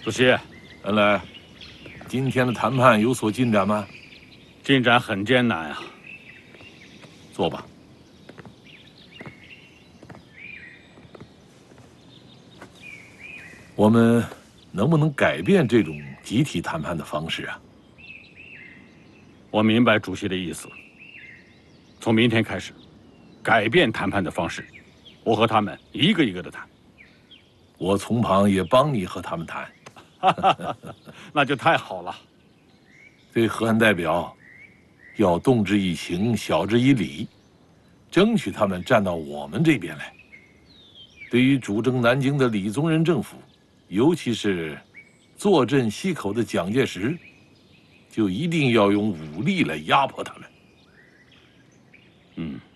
主席， 原来今天的谈判有所进展吗？ 进展很艰难啊。 坐吧。我们能不能改变这种集体谈判的方式啊？ 我明白主席的意思。从明天开始，改变谈判的方式，我和他们一个一个的谈。 我从旁也帮你和他们谈。 那就太好了。 对河岸代表，要动之以情，晓之以理，争取他们站到我们这边来。对于主政南京的李宗仁政府，尤其是坐镇西口的蒋介石，就一定要用武力来压迫他们。 嗯。